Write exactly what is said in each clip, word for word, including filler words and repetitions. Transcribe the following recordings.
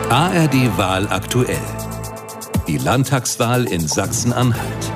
A R D-Wahl aktuell. Die Landtagswahl in Sachsen-Anhalt.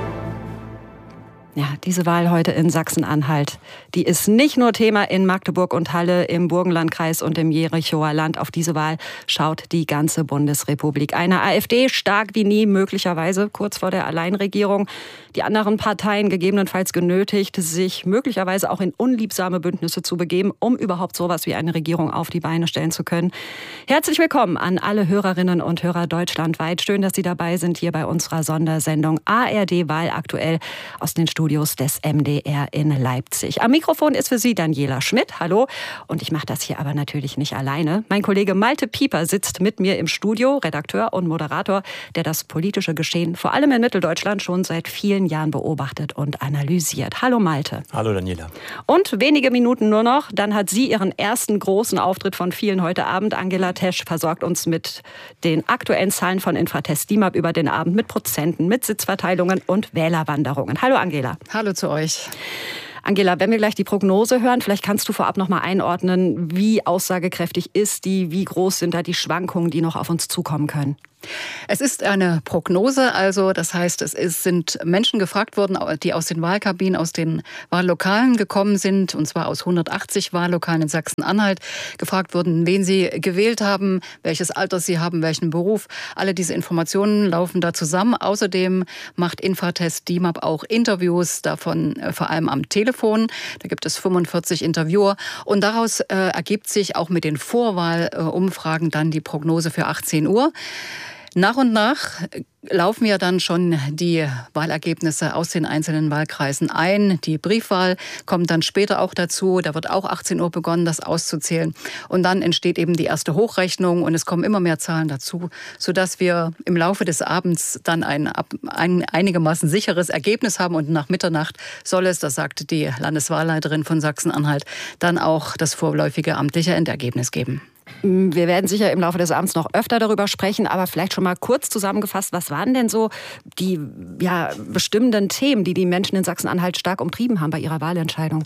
Ja, diese Wahl heute in Sachsen-Anhalt, die ist nicht nur Thema in Magdeburg und Halle, im Burgenlandkreis und im Jerichower Land. Auf diese Wahl schaut die ganze Bundesrepublik. Eine AfD stark wie nie, möglicherweise kurz vor der Alleinregierung. Die anderen Parteien gegebenenfalls genötigt, sich möglicherweise auch in unliebsame Bündnisse zu begeben, um überhaupt sowas wie eine Regierung auf die Beine stellen zu können. Herzlich willkommen an alle Hörerinnen und Hörer deutschlandweit. Schön, dass Sie dabei sind hier bei unserer Sondersendung A R D-Wahl aktuell aus den Studios des M D R in Leipzig. Am Mikrofon ist für Sie Daniela Schmidt. Hallo. Und ich mache das hier aber natürlich nicht alleine. Mein Kollege Malte Pieper sitzt mit mir im Studio, Redakteur und Moderator, der das politische Geschehen vor allem in Mitteldeutschland schon seit vielen Jahren beobachtet und analysiert. Hallo Malte. Hallo Daniela. Und wenige Minuten nur noch, dann hat sie ihren ersten großen Auftritt von vielen heute Abend. Angela Tesch versorgt uns mit den aktuellen Zahlen von Infratest DIMAP über den Abend, mit Prozenten, mit Sitzverteilungen und Wählerwanderungen. Hallo Angela. Hallo zu euch. Angela, wenn wir gleich die Prognose hören, vielleicht kannst du vorab noch mal einordnen, wie aussagekräftig ist die, wie groß sind da die Schwankungen, die noch auf uns zukommen können? Es ist eine Prognose, also das heißt, es ist, sind Menschen gefragt worden, die aus den Wahlkabinen, aus den Wahllokalen gekommen sind, und zwar aus hundertachtzig Wahllokalen in Sachsen-Anhalt, gefragt wurden, wen sie gewählt haben, welches Alter sie haben, welchen Beruf. Alle diese Informationen laufen da zusammen. Außerdem macht Infratest DIMAP auch Interviews, davon äh, vor allem am Telefon. Da gibt es fünfundvierzig Interviewer und daraus äh, ergibt sich auch mit den Vorwahlumfragen äh, dann die Prognose für achtzehn Uhr. Nach und nach laufen ja dann schon die Wahlergebnisse aus den einzelnen Wahlkreisen ein. Die Briefwahl kommt dann später auch dazu. Da wird auch achtzehn Uhr begonnen, das auszuzählen. Und dann entsteht eben die erste Hochrechnung und es kommen immer mehr Zahlen dazu, sodass wir im Laufe des Abends dann ein, ein einigermaßen sicheres Ergebnis haben. Und nach Mitternacht soll es, das sagte die Landeswahlleiterin von Sachsen-Anhalt, dann auch das vorläufige amtliche Endergebnis geben. Wir werden sicher im Laufe des Abends noch öfter darüber sprechen, aber vielleicht schon mal kurz zusammengefasst, was waren denn so die ja, bestimmenden Themen, die die Menschen in Sachsen-Anhalt stark umtrieben haben bei ihrer Wahlentscheidung?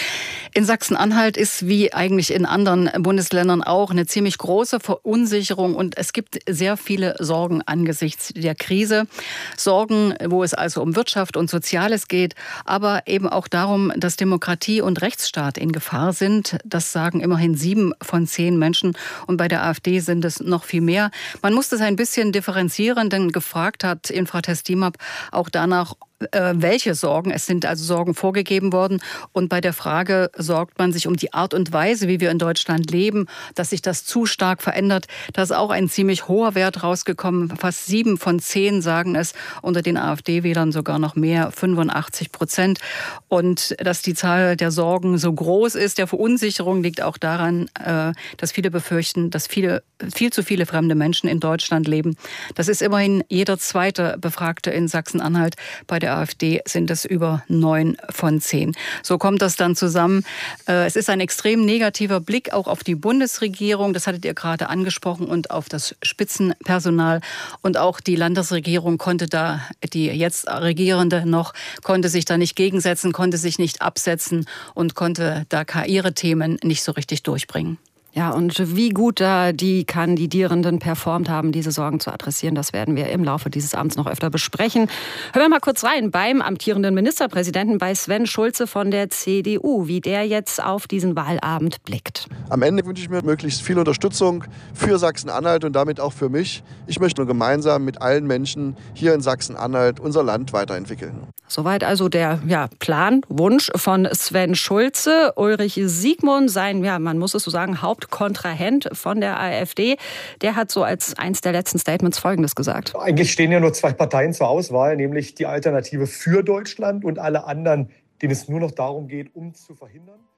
In Sachsen-Anhalt ist wie eigentlich in anderen Bundesländern auch eine ziemlich große Verunsicherung und es gibt sehr viele Sorgen angesichts der Krise. Sorgen, wo es also um Wirtschaft und Soziales geht, aber eben auch darum, dass Demokratie und Rechtsstaat in Gefahr sind. Das sagen immerhin sieben von zehn Menschen und bei der AfD sind es noch viel mehr. Man muss das ein bisschen differenzieren, denn gefragt hat Infratest DIMAP auch danach, welche Sorgen. Es sind also Sorgen vorgegeben worden. Und bei der Frage, sorgt man sich um die Art und Weise, wie wir in Deutschland leben, dass sich das zu stark verändert, da ist auch ein ziemlich hoher Wert rausgekommen. Fast sieben von zehn sagen es, unter den AfD-Wählern sogar noch mehr, fünfundachtzig Prozent. Und dass die Zahl der Sorgen so groß ist, der Verunsicherung, liegt auch daran, dass viele befürchten, dass viele, viel zu viele fremde Menschen in Deutschland leben. Das ist immerhin jeder zweite Befragte in Sachsen-Anhalt. Bei der AfD sind es über neun von zehn. So kommt das dann zusammen. Es ist ein extrem negativer Blick auch auf die Bundesregierung, das hattet ihr gerade angesprochen, und auf das Spitzenpersonal. Und auch die Landesregierung konnte da, die jetzt Regierende noch, konnte sich da nicht gegensetzen, konnte sich nicht absetzen und konnte da ihre Themen nicht so richtig durchbringen. Ja, und wie gut da die Kandidierenden performt haben, diese Sorgen zu adressieren, das werden wir im Laufe dieses Abends noch öfter besprechen. Hören wir mal kurz rein beim amtierenden Ministerpräsidenten, bei Sven Schulze von der C D U, wie der jetzt auf diesen Wahlabend blickt. Am Ende wünsche ich mir möglichst viel Unterstützung für Sachsen-Anhalt und damit auch für mich. Ich möchte nur gemeinsam mit allen Menschen hier in Sachsen-Anhalt unser Land weiterentwickeln. Soweit also der ja, Plan, Wunsch von Sven Schulze. Ulrich Siegmund, sein, ja, man muss es so sagen, Hauptkontrahent von der AfD, der hat so als eins der letzten Statements Folgendes gesagt. Eigentlich stehen ja nur zwei Parteien zur Auswahl, nämlich die Alternative für Deutschland und alle anderen, denen es nur noch darum geht, um zu verhindern.